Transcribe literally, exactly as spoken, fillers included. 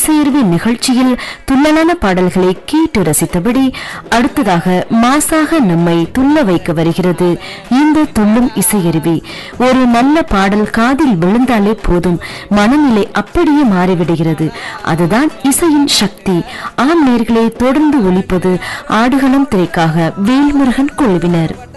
இசையருவி நிகழ்ச்சியில் துள்ளலான பாடல்களை கேட்டு ரசித்தபடி அடுத்ததாக மாசாக நம்மை துள்ள வைக்க வருகிறது இந்த துள்ளும் இசையருவி. ஒரு நல்ல பாடல் காதில் விழுந்தாலே போதும், மனநிலை அப்படியே மாறிவிடுகிறது. அதுதான் இசையின் சக்தி. ஆம் நேயர்களே, தொடர்ந்து ஒலிப்பது ஆடுகளம் திரைக்காக வேல்முருகன் குழுவினர்.